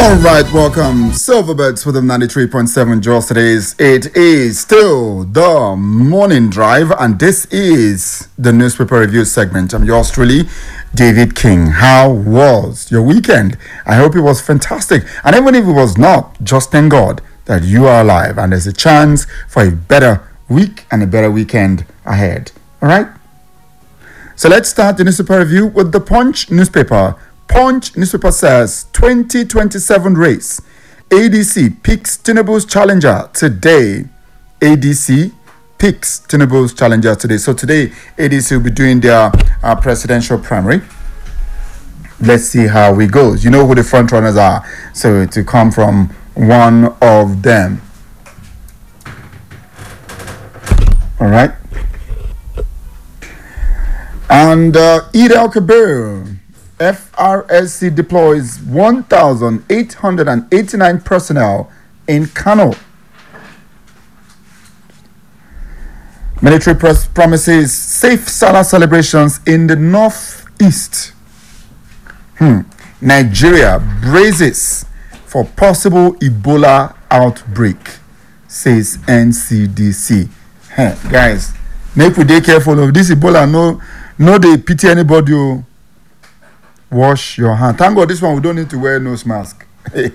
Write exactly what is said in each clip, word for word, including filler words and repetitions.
All right, welcome, Silverbirds with the ninety-three point seven Jaws today's. It is still the morning drive, and this is the newspaper review segment. I'm yours truly, David King. How was your weekend? I hope it was fantastic. And even if it was not, just thank God that you are alive and there's a chance for a better week and a better weekend ahead. All right? So let's start the newspaper review with the Punch newspaper. Punch newspaper says twenty twenty-seven race. A D C picks Tinubu's challenger today. A D C picks Tinubu's challenger today. So today, A D C will be doing their uh, presidential primary. Let's see how it goes. You know who the front runners are. So to come from one of them. All right. And uh, Eid al-Kabir. F R S C deploys one thousand eight hundred eighty-nine personnel in Kano. Military press promises safe Salah celebrations in the northeast. Hmm. Nigeria braces for possible Ebola outbreak, says N C D C. Hey, guys, make we dey careful of this Ebola. No, no, they pity anybody. Oh. Wash your hand. Thank God this one we don't need to wear nose mask.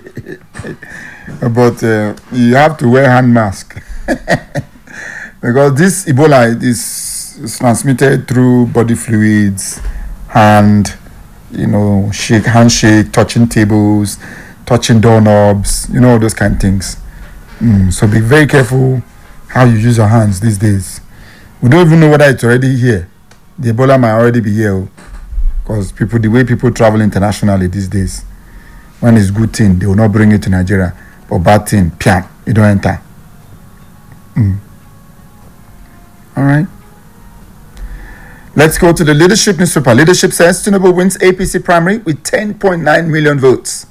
But uh, you have to wear hand mask. Because this Ebola is, is transmitted through body fluids, hand, you know, shake, handshake, touching tables, touching doorknobs, you know, all those kind of things. Mm, so be very careful how you use your hands these days. We don't even know whether it's already here. The Ebola might already be here. Because people, the way people travel internationally these days, when it's good thing, they will not bring it to Nigeria. But bad thing, piam, you don't enter. Mm. All right. Let's go to the Leadership newspaper. Leadership says Tinubu wins A P C primary with ten point nine million votes.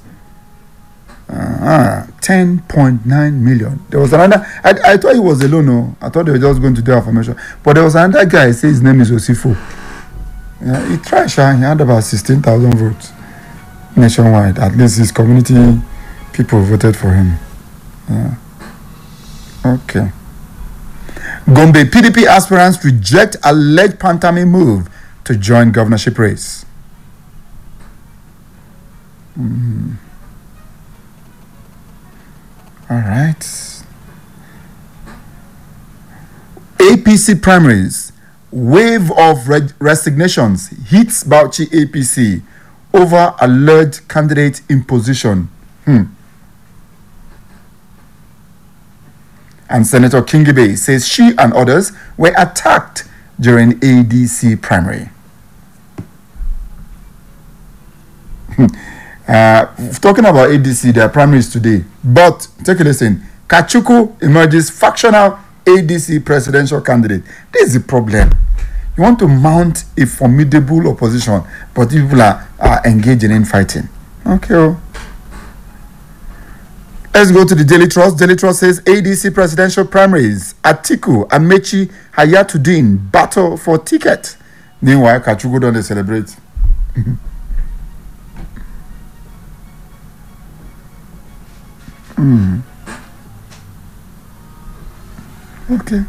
Uh, ten point nine million. There was another, I, I thought he was alone. No? I thought they were just going to do affirmation. But there was another guy, say his name is Osifo. Yeah, he tried, he had about sixteen thousand votes nationwide. At least his community people voted for him. Yeah. Okay. Gombe P D P aspirants reject alleged Pantami move to join governorship race. Mm. All right. A P C primaries. Wave of re- resignations hits Bauchi A P C over alleged candidate imposition. Hmm. And Senator Kingibe says she and others were attacked during A D C primary. uh, talking about A D C, their primaries today. But take a listen. Kachuku emerges factional A D C presidential candidate. This is the problem. You want to mount a formidable opposition, but people are, are engaging in fighting. Okay. Oh. Let's go to the Daily Trust. Daily Trust says A D C presidential primaries. Atiku, Amechi, Hayatuddin battle for ticket. Meanwhile, Kachuku don't they celebrate. mm. Okay.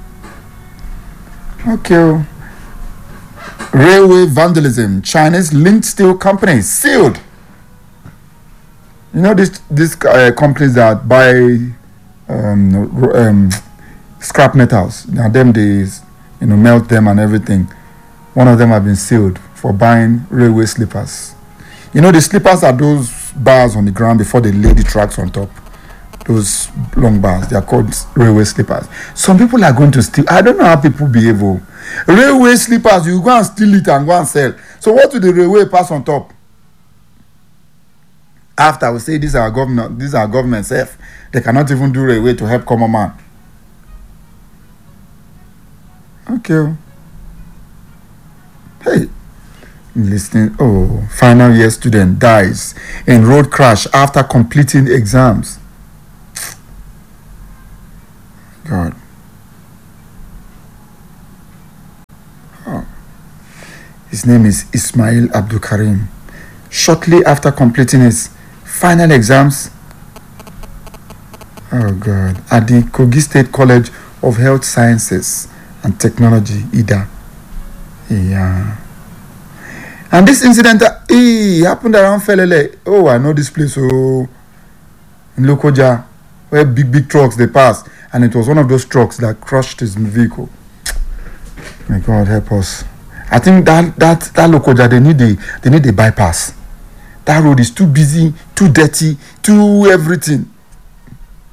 Okay. Railway vandalism. Chinese linked steel companies sealed. You know these these uh, companies that buy um, um, scrap metals. Now them they you know melt them and everything. One of them have been sealed for buying railway slippers. You know the slippers are those bars on the ground before they lay the tracks on top. Those long bars, they are called railway slippers. Some people are going to steal. I don't know how people behave. Oh. Railway slippers, you go and steal it and go and sell. So what will the railway pass on top? After we say this is our government, this is our government safe, they cannot even do railway to help common man. Okay. Hey. Listening. Oh, final year student dies in road crash after completing exams. God. Oh. His name is Ismail Abdul Karim. Shortly after completing his final exams. Oh God! At the Kogi State College of Health Sciences and Technology, I D A. Yeah. And this incident, uh, eh, happened around Felele. Oh, I know this place. Oh, in Lokoja, where big big trucks they pass, and it was one of those trucks that crushed his vehicle. May God help us. I think that that that Lokoja, they need the they need a bypass. That road is too busy, too dirty, too everything.